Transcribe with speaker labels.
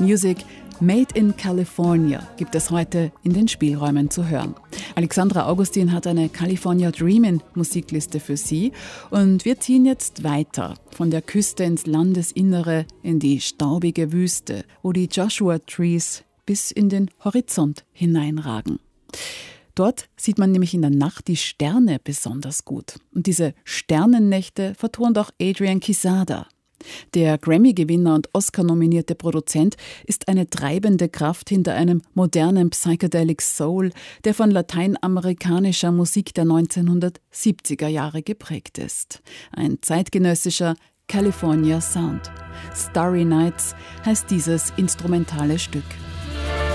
Speaker 1: Music Made in California gibt es heute in den Spielräumen zu hören. Alexandra Augustin hat eine California Dreamin' Musikliste für Sie und wir ziehen jetzt weiter von der Küste ins Landesinnere in die staubige Wüste, wo die Joshua Trees bis in den Horizont hineinragen. Dort sieht man nämlich in der Nacht die Sterne besonders gut. Und diese Sternennächte vertont auch Adrian Quesada. Der Grammy-Gewinner und Oscar-nominierte Produzent ist eine treibende Kraft hinter einem modernen Psychedelic Soul, der von lateinamerikanischer Musik der 1970er Jahre geprägt ist. Ein zeitgenössischer California Sound. Starry Nights heißt dieses instrumentale Stück.